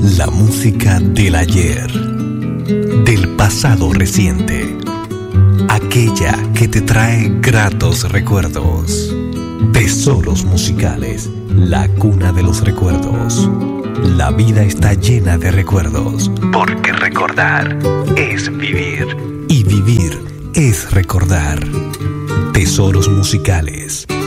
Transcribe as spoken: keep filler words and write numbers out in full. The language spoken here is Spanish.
La música del ayer, del pasado reciente, aquella que te trae gratos recuerdos. Tesoros musicales, la cuna de los recuerdos. La vida está llena de recuerdos, porque recordar es vivir y vivir es recordar. Tesoros musicales.